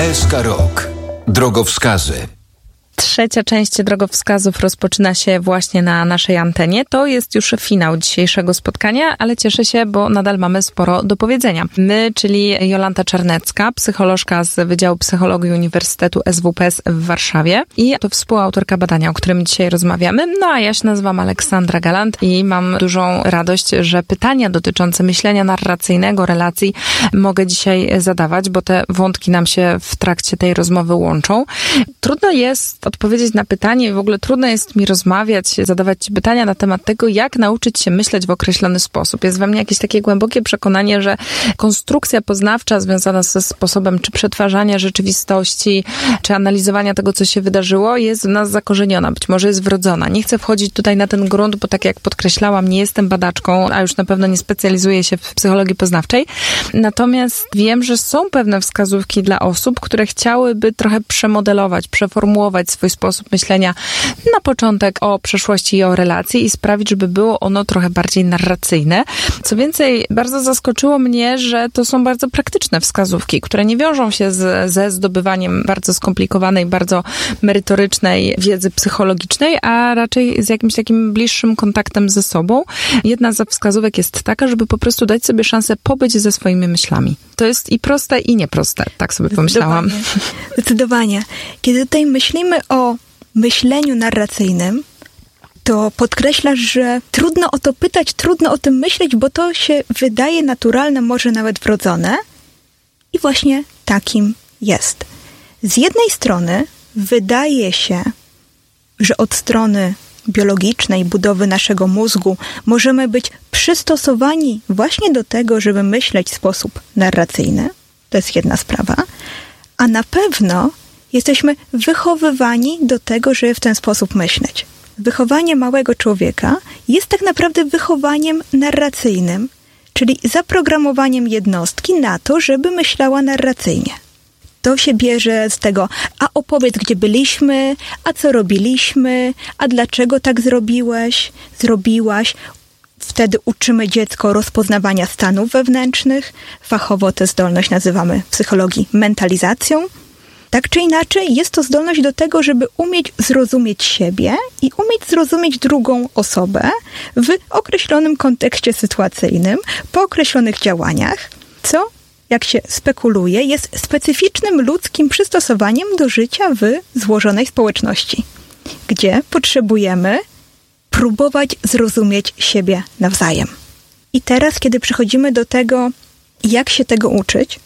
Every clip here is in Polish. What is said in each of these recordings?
SK Rok. Drogowskazy. Trzecia część drogowskazów rozpoczyna się właśnie na naszej antenie. To jest już finał dzisiejszego spotkania, ale cieszę się, bo nadal mamy sporo do powiedzenia. My, czyli Jolanta Czarnecka, psycholożka z Wydziału Psychologii Uniwersytetu SWPS w Warszawie i to współautorka badania, o którym dzisiaj rozmawiamy. No a ja się nazywam Aleksandra Galant i mam dużą radość, że pytania dotyczące myślenia narracyjnego, relacji mogę dzisiaj zadawać, bo te wątki nam się w trakcie tej rozmowy łączą. Trudno jest odpowiedzieć na pytanie, w ogóle trudno jest mi rozmawiać, zadawać ci pytania na temat tego, jak nauczyć się myśleć w określony sposób. Jest we mnie jakieś takie głębokie przekonanie, że konstrukcja poznawcza związana ze sposobem czy przetwarzania rzeczywistości, czy analizowania tego, co się wydarzyło, jest w nas zakorzeniona, być może jest wrodzona. Nie chcę wchodzić tutaj na ten grunt, bo tak jak podkreślałam, nie jestem badaczką, a już na pewno nie specjalizuję się w psychologii poznawczej. Natomiast wiem, że są pewne wskazówki dla osób, które chciałyby trochę przemodelować, przeformułować swój sposób myślenia na początek o przeszłości i o relacji i sprawić, żeby było ono trochę bardziej narracyjne. Co więcej, bardzo zaskoczyło mnie, że to są bardzo praktyczne wskazówki, które nie wiążą się ze zdobywaniem bardzo skomplikowanej, bardzo merytorycznej wiedzy psychologicznej, a raczej z jakimś takim bliższym kontaktem ze sobą. Jedna ze wskazówek jest taka, żeby po prostu dać sobie szansę pobyć ze swoimi myślami. To jest i proste, i nieproste. Tak sobie pomyślałam. Zdecydowanie. Kiedy tutaj myślimy o myśleniu narracyjnym, to podkreślasz, że trudno o to pytać, trudno o tym myśleć, bo to się wydaje naturalne, może nawet wrodzone. I właśnie takim jest. Z jednej strony wydaje się, że od strony biologicznej budowy naszego mózgu możemy być przystosowani właśnie do tego, żeby myśleć w sposób narracyjny. To jest jedna sprawa. A na pewno jesteśmy wychowywani do tego, żeby w ten sposób myśleć. Wychowanie małego człowieka jest tak naprawdę wychowaniem narracyjnym, czyli zaprogramowaniem jednostki na to, żeby myślała narracyjnie. To się bierze z tego, a opowiedz, gdzie byliśmy, a co robiliśmy, a dlaczego tak zrobiłaś. Wtedy uczymy dziecko rozpoznawania stanów wewnętrznych. Fachowo tę zdolność nazywamy w psychologii mentalizacją. Tak czy inaczej, jest to zdolność do tego, żeby umieć zrozumieć siebie i umieć zrozumieć drugą osobę w określonym kontekście sytuacyjnym, po określonych działaniach, co, jak się spekuluje, jest specyficznym ludzkim przystosowaniem do życia w złożonej społeczności, gdzie potrzebujemy próbować zrozumieć siebie nawzajem. I teraz, kiedy przechodzimy do tego, jak się tego uczyć,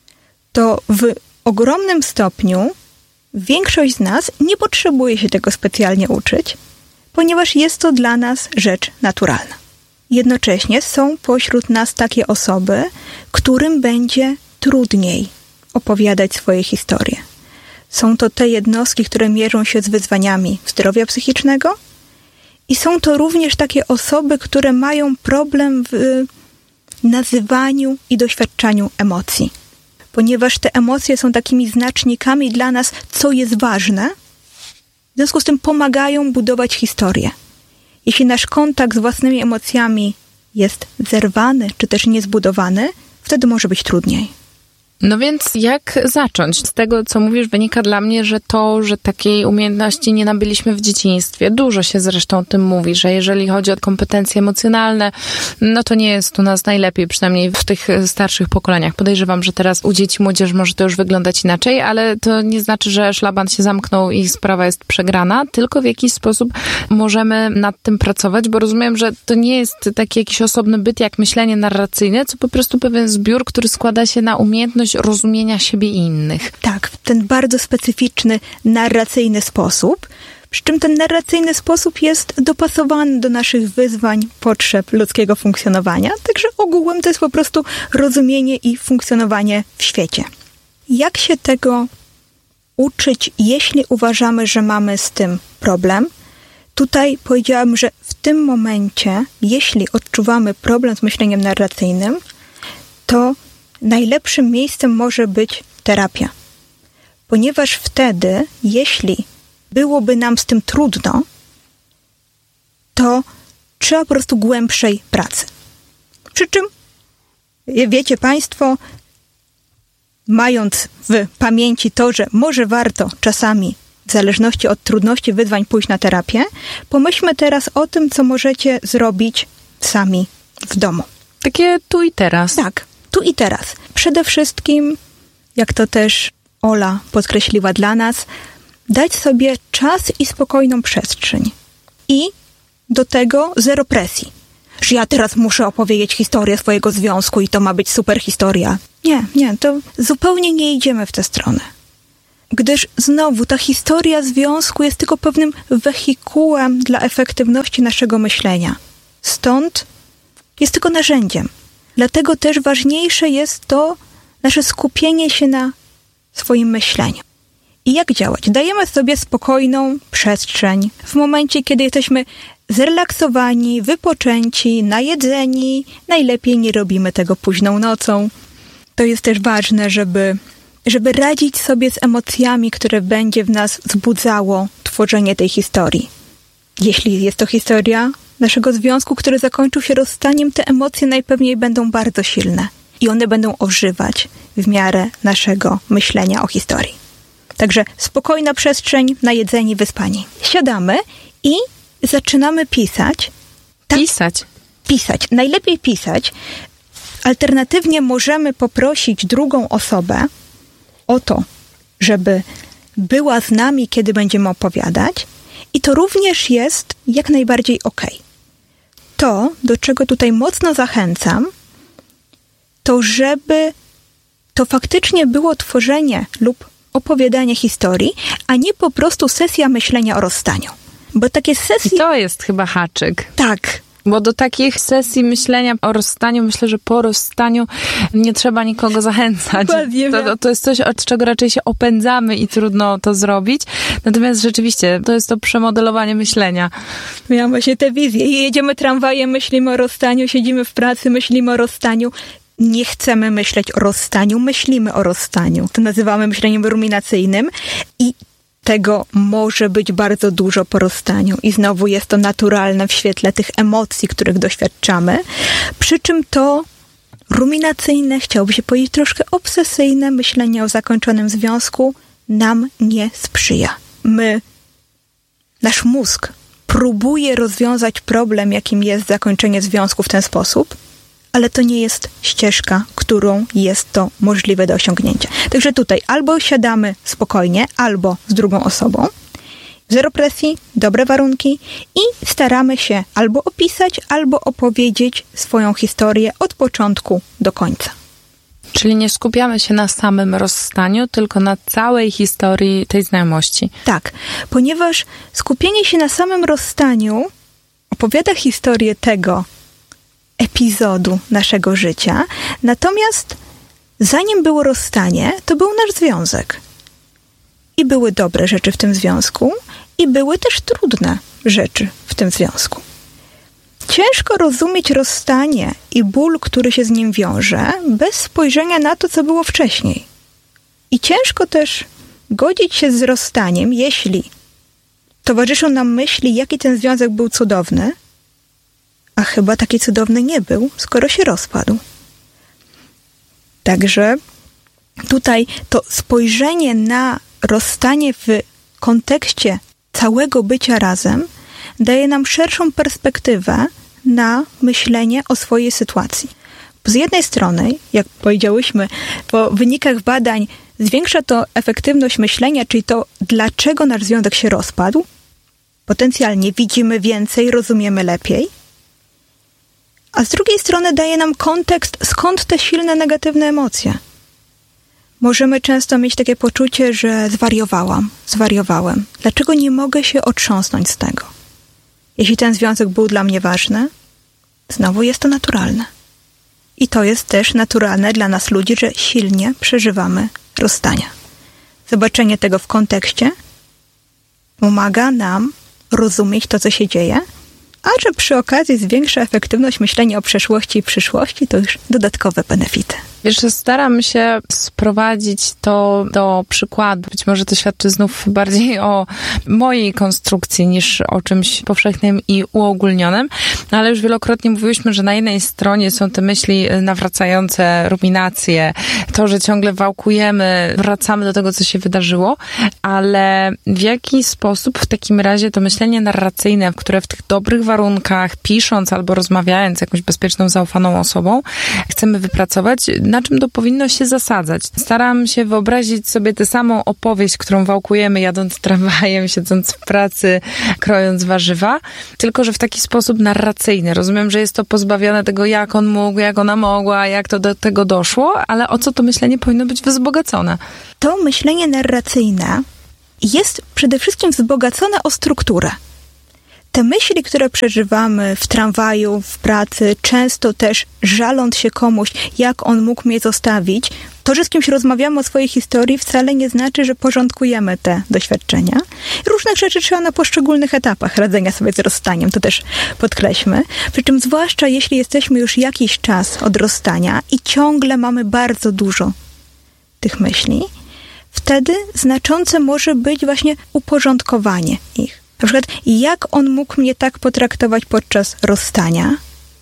to w ogromnym stopniu większość z nas nie potrzebuje się tego specjalnie uczyć, ponieważ jest to dla nas rzecz naturalna. Jednocześnie są pośród nas takie osoby, którym będzie trudniej opowiadać swoje historie. Są to te jednostki, które mierzą się z wyzwaniami zdrowia psychicznego i są to również takie osoby, które mają problem w nazywaniu i doświadczaniu emocji. Ponieważ te emocje są takimi znacznikami dla nas, co jest ważne, w związku z tym pomagają budować historię. Jeśli nasz kontakt z własnymi emocjami jest zerwany, czy też niezbudowany, wtedy może być trudniej. No więc jak zacząć? Z tego, co mówisz, wynika dla mnie, że takiej umiejętności nie nabyliśmy w dzieciństwie. Dużo się zresztą o tym mówi, że jeżeli chodzi o kompetencje emocjonalne, no to nie jest u nas najlepiej, przynajmniej w tych starszych pokoleniach. Podejrzewam, że teraz u dzieci, młodzieży może to już wyglądać inaczej, ale to nie znaczy, że szlaban się zamknął i sprawa jest przegrana, tylko w jakiś sposób możemy nad tym pracować, bo rozumiem, że to nie jest taki jakiś osobny byt jak myślenie narracyjne, co po prostu pewien zbiór, który składa się na umiejętność rozumienia siebie i innych. Tak, w ten bardzo specyficzny, narracyjny sposób, przy czym ten narracyjny sposób jest dopasowany do naszych wyzwań, potrzeb ludzkiego funkcjonowania, także ogółem to jest po prostu rozumienie i funkcjonowanie w świecie. Jak się tego uczyć, jeśli uważamy, że mamy z tym problem? Tutaj powiedziałam, że w tym momencie, jeśli odczuwamy problem z myśleniem narracyjnym, to najlepszym miejscem może być terapia. Ponieważ wtedy, jeśli byłoby nam z tym trudno, to trzeba po prostu głębszej pracy. Przy czym, wiecie Państwo, mając w pamięci to, że może warto czasami, w zależności od trudności wyzwań, pójść na terapię, pomyślmy teraz o tym, co możecie zrobić sami w domu. Takie tu i teraz. Tak, tu i teraz. Przede wszystkim, jak to też Ola podkreśliła dla nas, dać sobie czas i spokojną przestrzeń. I do tego zero presji. Że ja teraz muszę opowiedzieć historię swojego związku i to ma być super historia. Nie, to zupełnie nie idziemy w tę stronę. Gdyż znowu ta historia związku jest tylko pewnym wehikułem dla efektywności naszego myślenia. Stąd jest tylko narzędziem. Dlatego też ważniejsze jest to nasze skupienie się na swoim myśleniu. I jak działać? Dajemy sobie spokojną przestrzeń w momencie, kiedy jesteśmy zrelaksowani, wypoczęci, najedzeni. Najlepiej nie robimy tego późną nocą. To jest też ważne, żeby radzić sobie z emocjami, które będzie w nas wzbudzało tworzenie tej historii. Jeśli jest to historia naszego związku, który zakończył się rozstaniem, te emocje najpewniej będą bardzo silne i one będą ożywać w miarę naszego myślenia o historii. Także spokojna przestrzeń, najedzeni, wyspani. Siadamy i zaczynamy pisać. Pisać. Najlepiej pisać. Alternatywnie możemy poprosić drugą osobę o to, żeby była z nami, kiedy będziemy opowiadać. I to również jest jak najbardziej okej. To, do czego tutaj mocno zachęcam, to żeby to faktycznie było tworzenie lub opowiadanie historii, a nie po prostu sesja myślenia o rozstaniu. Bo takie sesje... I to jest chyba haczyk. Tak. Bo do takich sesji myślenia o rozstaniu, myślę, że po rozstaniu nie trzeba nikogo zachęcać. To jest coś, od czego raczej się opędzamy i trudno to zrobić. Natomiast rzeczywiście to jest to przemodelowanie myślenia. Miałam właśnie tę wizję. Jedziemy tramwajem, myślimy o rozstaniu, siedzimy w pracy, myślimy o rozstaniu. Nie chcemy myśleć o rozstaniu, myślimy o rozstaniu. To nazywamy myśleniem ruminacyjnym i tego może być bardzo dużo po rozstaniu. I znowu jest to naturalne w świetle tych emocji, których doświadczamy. Przy czym to ruminacyjne, chciałoby się powiedzieć troszkę obsesyjne myślenie o zakończonym związku nam nie sprzyja. Nasz mózg próbuje rozwiązać problem, jakim jest zakończenie związku w ten sposób, ale to nie jest ścieżka, którą jest to możliwe do osiągnięcia. Także tutaj albo siadamy spokojnie, albo z drugą osobą, zero presji, dobre warunki i staramy się albo opisać, albo opowiedzieć swoją historię od początku do końca. Czyli nie skupiamy się na samym rozstaniu, tylko na całej historii tej znajomości. Tak, ponieważ skupienie się na samym rozstaniu opowiada historię tego epizodu naszego życia, natomiast zanim było rozstanie, to był nasz związek. I były dobre rzeczy w tym związku, i były też trudne rzeczy w tym związku. Ciężko rozumieć rozstanie i ból, który się z nim wiąże, bez spojrzenia na to, co było wcześniej. I ciężko też godzić się z rozstaniem, jeśli towarzyszą nam myśli, jaki ten związek był cudowny, a chyba taki cudowny nie był, skoro się rozpadł. Także tutaj to spojrzenie na rozstanie w kontekście całego bycia razem daje nam szerszą perspektywę na myślenie o swojej sytuacji. Z jednej strony, jak powiedziałyśmy, po wynikach badań zwiększa to efektywność myślenia, czyli to, dlaczego nasz związek się rozpadł. Potencjalnie widzimy więcej, rozumiemy lepiej. A z drugiej strony daje nam kontekst, skąd te silne negatywne emocje. Możemy często mieć takie poczucie, że zwariowałem. Dlaczego nie mogę się otrząsnąć z tego? Jeśli ten związek był dla mnie ważny, znowu jest to naturalne. I to jest też naturalne dla nas ludzi, że silnie przeżywamy rozstania. Zobaczenie tego w kontekście pomaga nam rozumieć to, co się dzieje, a że przy okazji zwiększa efektywność myślenia o przeszłości i przyszłości, to już dodatkowe benefity. Wiesz, staram się sprowadzić to do przykładu. Być może to świadczy znów bardziej o mojej konstrukcji niż o czymś powszechnym i uogólnionym, ale już wielokrotnie mówiłyśmy, że na jednej stronie są te myśli nawracające, ruminacje, to, że ciągle wałkujemy, wracamy do tego, co się wydarzyło, ale w jaki sposób w takim razie to myślenie narracyjne, które w tych dobrych warunkach, pisząc albo rozmawiając z jakąś bezpieczną, zaufaną osobą, chcemy wypracować, na czym to powinno się zasadzać. Staram się wyobrazić sobie tę samą opowieść, którą wałkujemy jadąc tramwajem, siedząc w pracy, krojąc warzywa, tylko że w taki sposób narracyjny. Rozumiem, że jest to pozbawione tego, jak on mógł, jak ona mogła, jak to do tego doszło, ale o co to myślenie powinno być wzbogacone? To myślenie narracyjne jest przede wszystkim wzbogacone o strukturę. Te myśli, które przeżywamy w tramwaju, w pracy, często też żaląc się komuś, jak on mógł mnie zostawić, to, że z kimś rozmawiamy o swojej historii, wcale nie znaczy, że porządkujemy te doświadczenia. Różnych rzeczy trzeba na poszczególnych etapach radzenia sobie z rozstaniem, to też podkreślmy. Przy czym zwłaszcza jeśli jesteśmy już jakiś czas od rozstania i ciągle mamy bardzo dużo tych myśli, wtedy znaczące może być właśnie uporządkowanie ich. Na przykład, jak on mógł mnie tak potraktować podczas rozstania,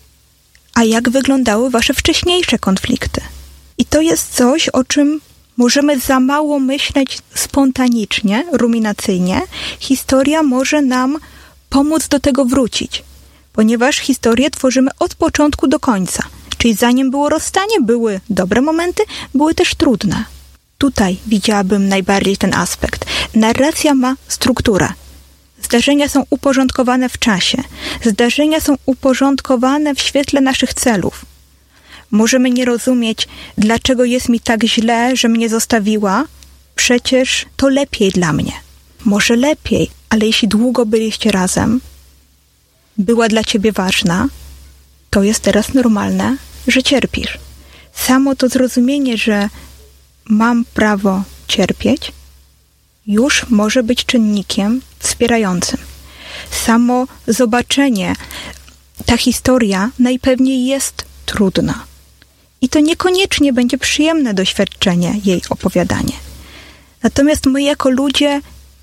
a jak wyglądały wasze wcześniejsze konflikty. I to jest coś, o czym możemy za mało myśleć spontanicznie, ruminacyjnie. Historia może nam pomóc do tego wrócić, ponieważ historię tworzymy od początku do końca. Czyli zanim było rozstanie, były dobre momenty, były też trudne. Tutaj widziałabym najbardziej ten aspekt. Narracja ma strukturę. Zdarzenia są uporządkowane w czasie. Zdarzenia są uporządkowane w świetle naszych celów. Możemy nie rozumieć, dlaczego jest mi tak źle, że mnie zostawiła. Przecież to lepiej dla mnie. Może lepiej, ale jeśli długo byliście razem, była dla ciebie ważna, to jest teraz normalne, że cierpisz. Samo to zrozumienie, że mam prawo cierpieć, już może być czynnikiem wspierającym. Samo zobaczenie, ta historia najpewniej jest trudna. I to niekoniecznie będzie przyjemne doświadczenie, jej opowiadanie. Natomiast my jako ludzie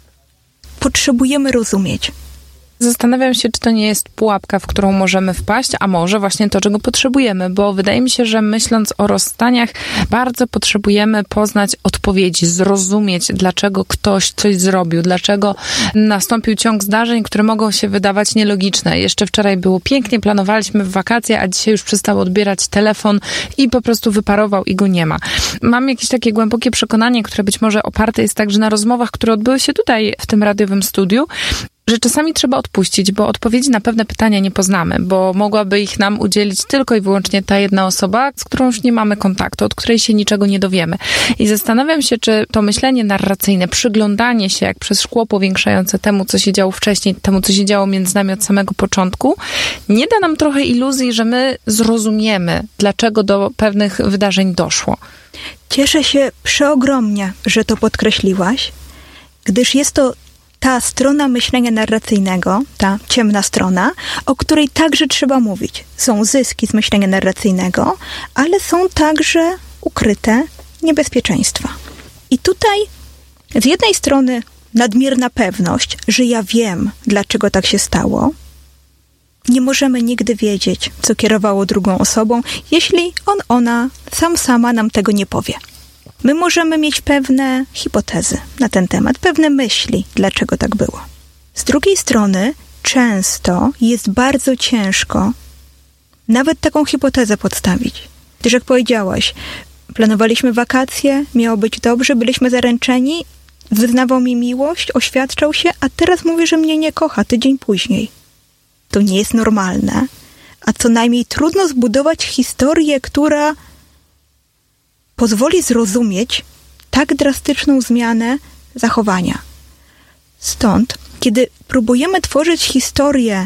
potrzebujemy rozumieć. Zastanawiam się, czy to nie jest pułapka, w którą możemy wpaść, a może właśnie to, czego potrzebujemy, bo wydaje mi się, że myśląc o rozstaniach, bardzo potrzebujemy poznać odpowiedzi, zrozumieć, dlaczego ktoś coś zrobił, dlaczego nastąpił ciąg zdarzeń, które mogą się wydawać nielogiczne. Jeszcze wczoraj było pięknie, planowaliśmy w wakacje, a dzisiaj już przestał odbierać telefon i po prostu wyparował i go nie ma. Mam jakieś takie głębokie przekonanie, które być może oparte jest także na rozmowach, które odbyły się tutaj w tym radiowym studiu, że czasami trzeba odpuścić, bo odpowiedzi na pewne pytania nie poznamy, bo mogłaby ich nam udzielić tylko i wyłącznie ta jedna osoba, z którą już nie mamy kontaktu, od której się niczego nie dowiemy. I zastanawiam się, czy to myślenie narracyjne, przyglądanie się jak przez szkło powiększające temu, co się działo wcześniej, temu, co się działo między nami od samego początku, nie da nam trochę iluzji, że my zrozumiemy, dlaczego do pewnych wydarzeń doszło. Cieszę się przeogromnie, że to podkreśliłaś, gdyż jest to ta strona myślenia narracyjnego, ta ciemna strona, o której także trzeba mówić. Są zyski z myślenia narracyjnego, ale są także ukryte niebezpieczeństwa. I tutaj z jednej strony nadmierna pewność, że ja wiem, dlaczego tak się stało. Nie możemy nigdy wiedzieć, co kierowało drugą osobą, jeśli ona sama nam tego nie powie. My możemy mieć pewne hipotezy na ten temat, pewne myśli, dlaczego tak było. Z drugiej strony, często jest bardzo ciężko nawet taką hipotezę podstawić. Gdyż jak powiedziałaś, planowaliśmy wakacje, miało być dobrze, byliśmy zaręczeni, wyznawał mi miłość, oświadczał się, a teraz mówi, że mnie nie kocha tydzień później. To nie jest normalne, a co najmniej trudno zbudować historię, która pozwoli zrozumieć tak drastyczną zmianę zachowania. Stąd, kiedy próbujemy tworzyć historię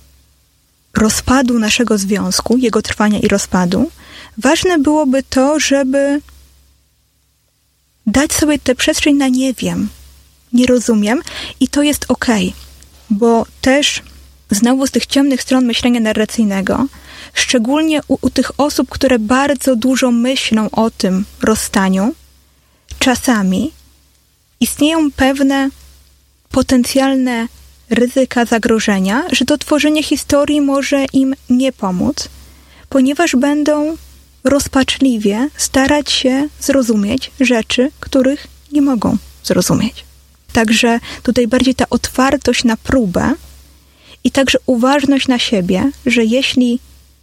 rozpadu naszego związku, jego trwania i rozpadu, ważne byłoby to, żeby dać sobie tę przestrzeń na nie wiem, nie rozumiem i to jest okej, bo też znowu z tych ciemnych stron myślenia narracyjnego szczególnie u tych osób, które bardzo dużo myślą o tym rozstaniu, czasami istnieją pewne potencjalne ryzyka zagrożenia, że to tworzenie historii może im nie pomóc, ponieważ będą rozpaczliwie starać się zrozumieć rzeczy, których nie mogą zrozumieć. Także tutaj bardziej ta otwartość na próbę i także uważność na siebie, że jeśli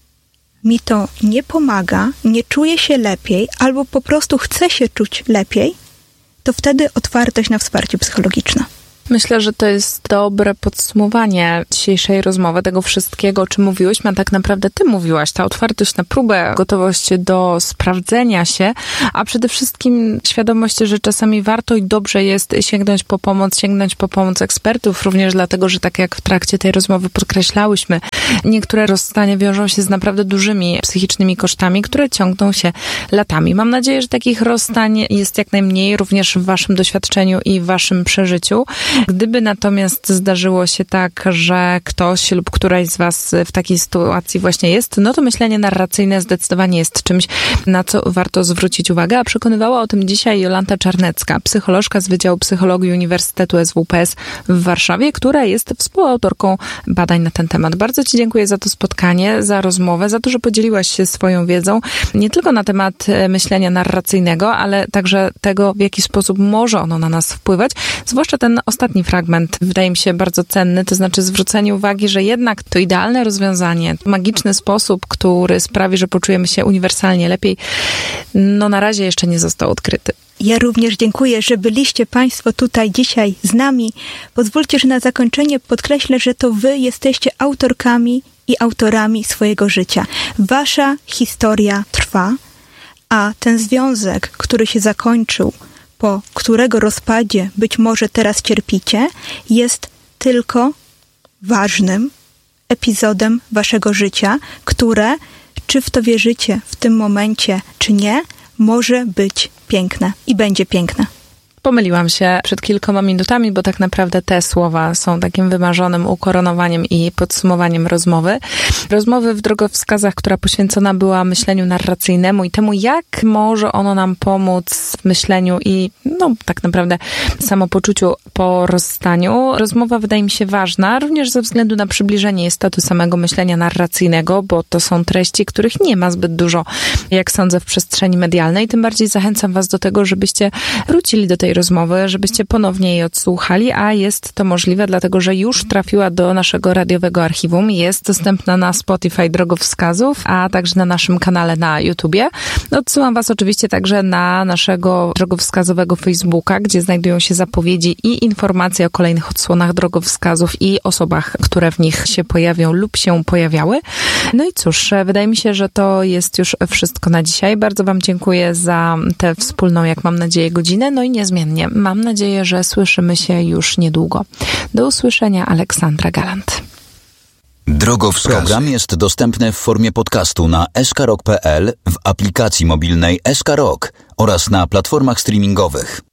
mi to nie pomaga, nie czuję się lepiej albo po prostu chcę się czuć lepiej, to wtedy otwartość na wsparcie psychologiczne. Myślę, że to jest dobre podsumowanie dzisiejszej rozmowy, tego wszystkiego, o czym mówiłyśmy, a tak naprawdę ty mówiłaś. Ta otwartość na próbę, gotowość do sprawdzenia się, a przede wszystkim świadomość, że czasami warto i dobrze jest sięgnąć po pomoc ekspertów, również dlatego, że tak jak w trakcie tej rozmowy podkreślałyśmy, niektóre rozstania wiążą się z naprawdę dużymi psychicznymi kosztami, które ciągną się latami. Mam nadzieję, że takich rozstań jest jak najmniej, również w waszym doświadczeniu i w waszym przeżyciu. Gdyby natomiast zdarzyło się tak, że ktoś lub któraś z was w takiej sytuacji właśnie jest, no to myślenie narracyjne zdecydowanie jest czymś, na co warto zwrócić uwagę, a przekonywała o tym dzisiaj Jolanta Czarnecka, psycholożka z Wydziału Psychologii Uniwersytetu SWPS w Warszawie, która jest współautorką badań na ten temat. Bardzo ci dziękuję za to spotkanie, za rozmowę, za to, że podzieliłaś się swoją wiedzą, nie tylko na temat myślenia narracyjnego, ale także tego, w jaki sposób może ono na nas wpływać, zwłaszcza ten ostatni fragment wydaje mi się bardzo cenny, to znaczy zwrócenie uwagi, że jednak to idealne rozwiązanie, magiczny sposób, który sprawi, że poczujemy się uniwersalnie lepiej, no na razie jeszcze nie został odkryty. Ja również dziękuję, że byliście Państwo tutaj dzisiaj z nami. Pozwólcie, że na zakończenie podkreślę, że to wy jesteście autorkami i autorami swojego życia. Wasza historia trwa, a ten związek, który się zakończył, po którego rozpadzie być może teraz cierpicie, jest tylko ważnym epizodem waszego życia, które, czy w to wierzycie w tym momencie, czy nie, może być piękne i będzie piękne. Pomyliłam się przed kilkoma minutami, bo tak naprawdę te słowa są takim wymarzonym ukoronowaniem i podsumowaniem rozmowy. Rozmowy w drogowskazach, która poświęcona była myśleniu narracyjnemu i temu, jak może ono nam pomóc w myśleniu i tak naprawdę samopoczuciu po rozstaniu. Rozmowa wydaje mi się ważna, również ze względu na przybliżenie istoty samego myślenia narracyjnego, bo to są treści, których nie ma zbyt dużo, jak sądzę, w przestrzeni medialnej. Tym bardziej zachęcam was do tego, żebyście wrócili do tej rozmowy, żebyście ponownie jej odsłuchali, a jest to możliwe, dlatego że już trafiła do naszego radiowego archiwum. Jest dostępna na Spotify drogowskazów, a także na naszym kanale na YouTubie. Odsyłam was oczywiście także na naszego drogowskazowego Facebooka, gdzie znajdują się zapowiedzi i informacje o kolejnych odsłonach drogowskazów i osobach, które w nich się pojawią lub się pojawiały. No i cóż, wydaje mi się, że to jest już wszystko na dzisiaj. Bardzo wam dziękuję za tę wspólną, jak mam nadzieję, godzinę. No i niezmiennie mam nadzieję, że słyszymy się już niedługo. Do usłyszenia, Aleksandra Galant. Drogowskazy. Program jest dostępny w formie podcastu na skrok.pl, w aplikacji mobilnej SK Rock oraz na platformach streamingowych.